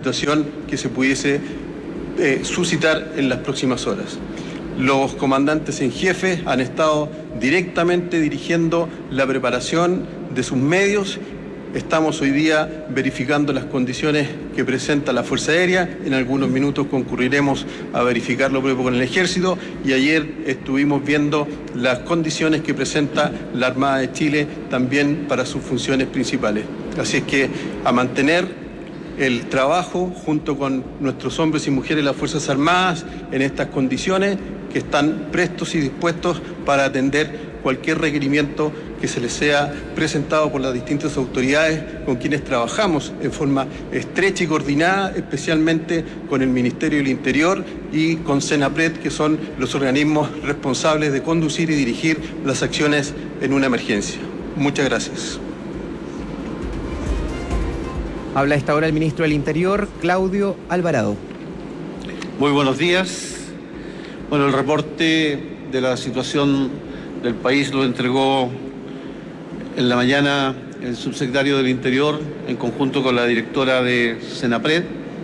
situación que se pudiese suscitar en las próximas horas. Los comandantes en jefe han estado directamente dirigiendo la preparación de sus medios. Estamos hoy día verificando las condiciones que presenta la Fuerza Aérea. En algunos minutos concurriremos a verificar lo propio con el Ejército, y ayer estuvimos viendo las condiciones que presenta la Armada de Chile también para sus funciones principales. Así es que a mantener el trabajo junto con nuestros hombres y mujeres de las Fuerzas Armadas en estas condiciones, que están prestos y dispuestos para atender cualquier requerimiento que se les sea presentado por las distintas autoridades con quienes trabajamos en forma estrecha y coordinada, especialmente con el Ministerio del Interior y con Senapred, que son los organismos responsables de conducir y dirigir las acciones en una emergencia. Muchas gracias. Habla a esta hora el ministro del Interior, Claudio Alvarado. Muy buenos días. Bueno, el reporte de la situación del país lo entregó en la mañana el subsecretario del Interior en conjunto con la directora de Senapred.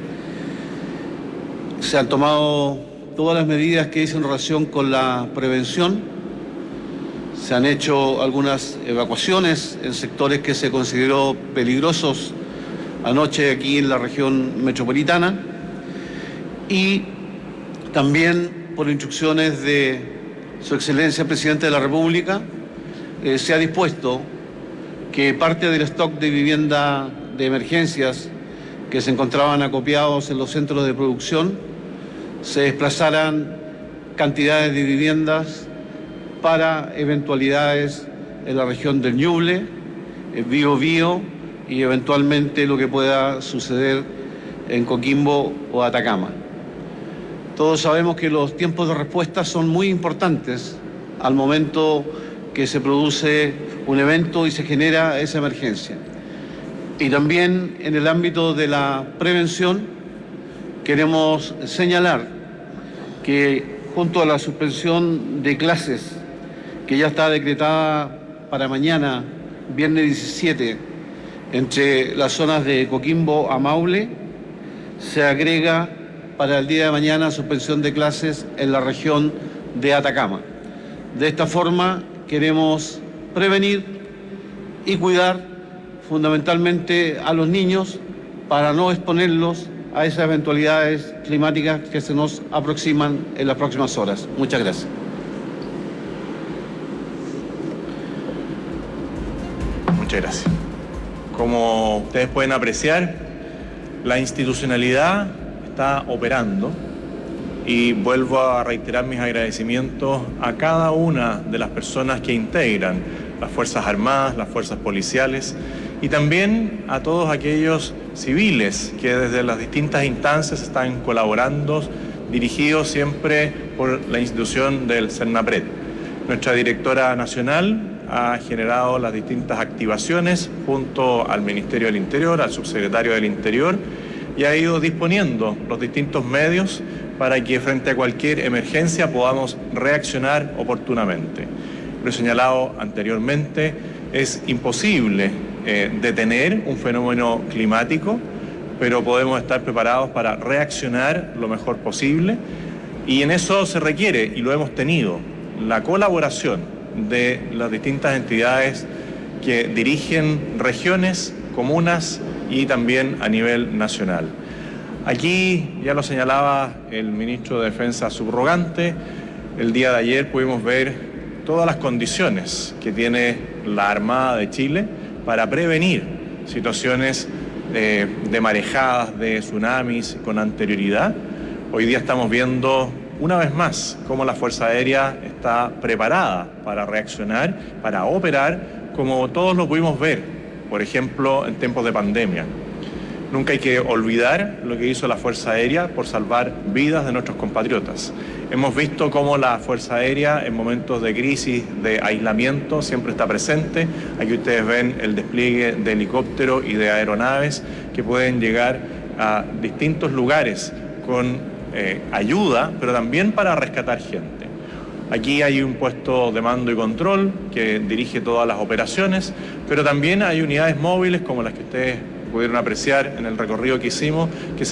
Se han tomado todas las medidas que dicen relación con la prevención. Se han hecho algunas evacuaciones en sectores que se consideró peligrosos anoche aquí en la región metropolitana, y también por instrucciones de Su Excelencia el Presidente de la República se ha dispuesto que parte del stock de vivienda de emergencias que se encontraban acopiados en los centros de producción se desplazaran cantidades de viviendas para eventualidades en la región del Ñuble, Biobío, y eventualmente lo que pueda suceder en Coquimbo o Atacama. Todos sabemos que los tiempos de respuesta son muy importantes al momento que se produce un evento y se genera esa emergencia. Y también en el ámbito de la prevención queremos señalar que junto a la suspensión de clases que ya está decretada para mañana, viernes 17, entre las zonas de Coquimbo a Maule, se agrega para el día de mañana suspensión de clases en la región de Atacama. De esta forma queremos prevenir y cuidar fundamentalmente a los niños para no exponerlos a esas eventualidades climáticas que se nos aproximan en las próximas horas. Muchas gracias. Muchas gracias. Como ustedes pueden apreciar, la institucionalidad está operando, y vuelvo a reiterar mis agradecimientos a cada una de las personas que integran las Fuerzas Armadas, las Fuerzas Policiales, y también a todos aquellos civiles que desde las distintas instancias están colaborando, dirigidos siempre por la institución del Senapred. Nuestra directora nacional ha generado las distintas activaciones junto al Ministerio del Interior, al subsecretario del Interior, y ha ido disponiendo los distintos medios para que frente a cualquier emergencia podamos reaccionar oportunamente. Lo he señalado anteriormente, es imposible detener un fenómeno climático, pero podemos estar preparados para reaccionar lo mejor posible, y en eso se requiere, y lo hemos tenido, la colaboración de las distintas entidades que dirigen regiones, comunas y también a nivel nacional. Aquí ya lo señalaba el ministro de Defensa subrogante, el día de ayer pudimos ver todas las condiciones que tiene la Armada de Chile para prevenir situaciones de marejadas, de tsunamis con anterioridad. Hoy día estamos viendo una vez más cómo la Fuerza Aérea está preparada para reaccionar, para operar, como todos lo pudimos ver, por ejemplo, en tiempos de pandemia. Nunca hay que olvidar lo que hizo la Fuerza Aérea por salvar vidas de nuestros compatriotas. Hemos visto cómo la Fuerza Aérea en momentos de crisis, de aislamiento, siempre está presente. Aquí ustedes ven el despliegue de helicópteros y de aeronaves que pueden llegar a distintos lugares con ayuda, pero también para rescatar gente. Aquí hay un puesto de mando y control que dirige todas las operaciones, pero también hay unidades móviles como las que ustedes pudieron apreciar en el recorrido que hicimos, que